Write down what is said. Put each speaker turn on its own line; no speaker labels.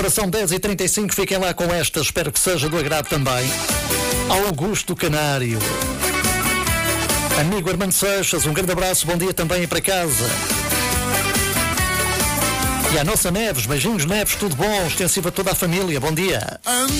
São 10h35, fiquem lá com esta, espero que seja do agrado também. Augusto Canário, amigo Armando Seixas, um grande abraço, bom dia também para casa. E a nossa Neves, beijinhos Neves, tudo bom, extensivo a toda a família, bom dia.